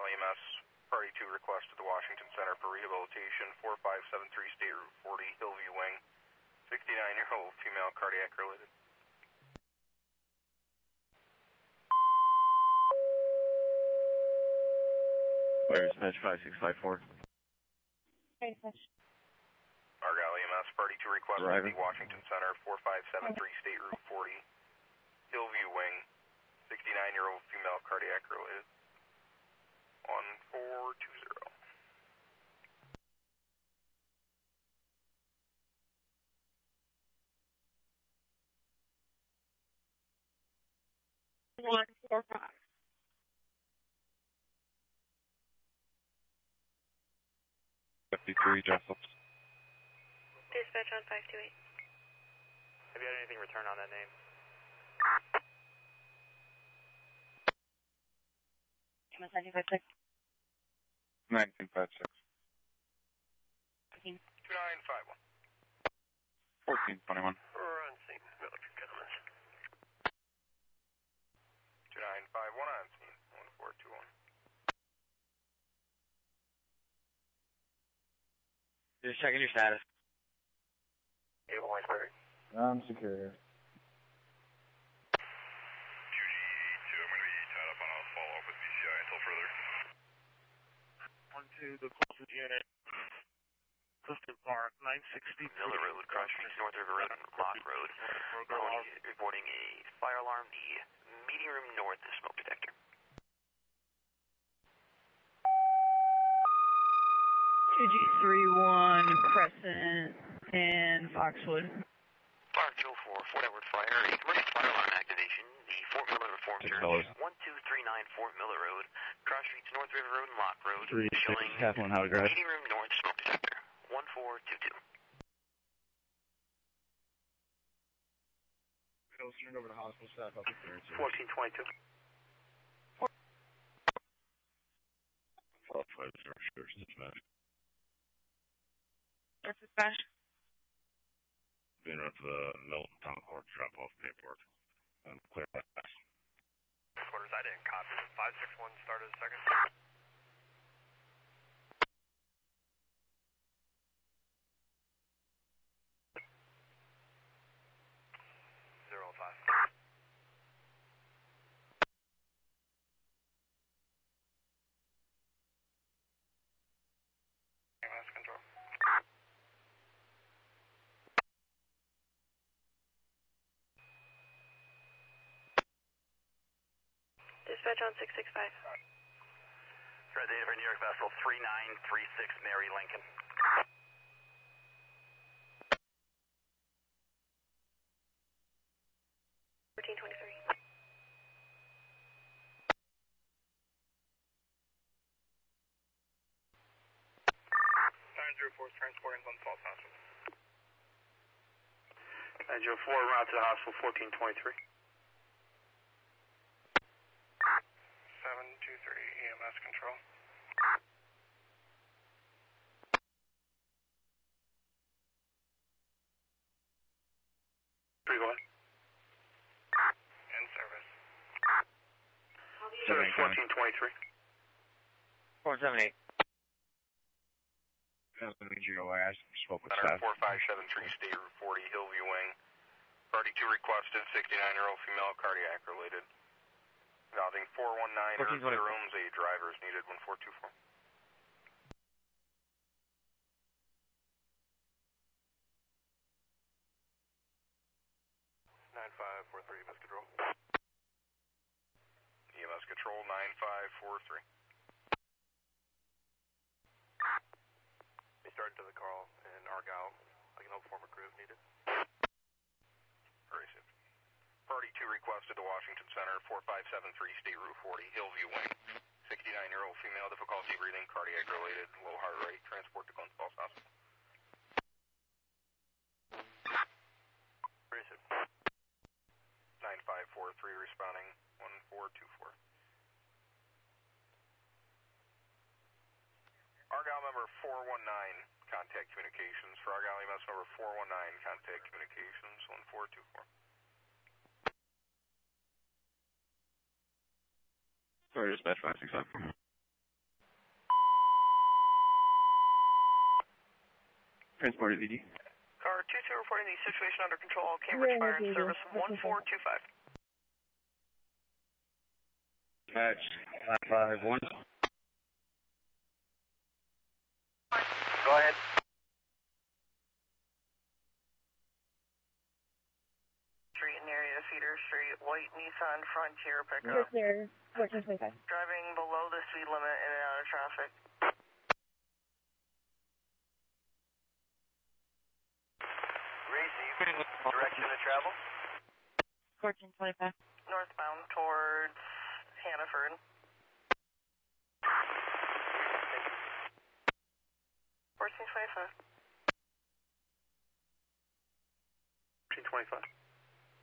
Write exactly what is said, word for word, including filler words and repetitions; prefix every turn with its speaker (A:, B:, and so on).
A: Argyle E M S, Party two request to the Washington Center for Rehabilitation, four five seven three State Route forty, Hillview Wing, sixty-nine-year-old female, cardiac related.
B: Where's Dispatch five six five four?
C: Hey, Dispatch.
A: Argyle E M S, Party two request to
B: Driver.
A: the Washington Center, four five seven three State Route forty, Hillview Wing, sixty-nine-year-old female, cardiac related. one four two zero.
C: One four five.
B: fifty-three, Jessup.
D: Dispatch on five two eight.
E: Have you had anything return on that name?
C: E M S nineteen five six.
B: nineteen five six.
A: two nine five one.
B: fourteen twenty-one.
E: We're on scene. Military Cummins.
A: two nine five one on scene, one four two one.
F: Just checking your status.
E: Able Winesburg.
G: I'm secure.
A: Q G two, I'm going to be tied up on a follow-up with B C I until further.
H: One to the closest unit. Clifton Park, nine sixty.
E: Miller Road, Cross Streets, North River Road, and Lock Road. Mahoney reporting a fire alarm, the meeting room north, the smoke detector.
I: two G three one, Crescent, and Foxwood.
E: Park two oh four, Fort Edward Fire, a commercial fire alarm activation, the Fort Miller Reformed
B: Six
E: Church,
B: dollars.
E: one two three nine Fort Miller Road, Cross Streets, North River Road, and Lock Road,
B: Three six,
E: showing
B: half one, how to drive.
E: meeting room north, smoke detector, one four two two.
G: Let's turn over to hospital staff up there.
E: fourteen twenty-two.
B: Five zero, sure, dispatch.
C: That's Dispatch.
B: Being up to the Milton Town Court, drop off paperwork. And clear that pass.
E: Quarters, I didn't copy. five six one started a second. zero five.
A: Mass control.
D: Dispatch on six six five.
E: Red data for New York vessel three nine three six Mary Lincoln.
D: fourteen twenty-three.
A: nine zero four is transporting Glen Falls Hospital.
E: nine zero four, route to the hospital, fourteen twenty-three.
A: seven two three, E M S control.
E: Three, go ahead.
A: In service.
E: Service fourteen twenty-three.
F: four seven eight.
B: That's going to be G O I. I spoke with
A: Center
B: staff.
A: four five seven three State Route forty, Hillview Wing. Party two requested, sixty-nine-year-old female, cardiac related. Routing four one nine,
F: fourteen
A: Earth
F: twenty.
A: rooms, a driver is needed, one four two four.
E: nine five four three, E M S control.
A: E M S control, nine five four three.
E: They started to the Carl and Argyle. I can help form a crew if needed.
A: Very safe. Party two requested to Washington Center, four five seven three State Route forty, Hillview Wing. sixty-nine-year-old female, difficulty breathing, cardiac related, low heart rate, transport to Glen Falls Hospital.
E: Very safe.
A: nine five four three responding, one four two four. Argyle member four one nine, contact communications. For Argyle E M S number four one nine, contact communications, one four two four.
B: Sorry, dispatch five six five.
F: Transport V D.
E: Car two two reporting the situation under control. Cambridge Fire and Service one four two five.
F: Match five five one.
E: Go ahead. Street and area feeder street, white Nissan Frontier pickup.
C: Clear, fourteen twenty-five.
E: Driving below the speed limit in and out of traffic. Receive. Direction to travel?
C: fourteen twenty-five.
E: Northbound towards Hannaford. fourteen twenty-five.
A: fourteen twenty-five.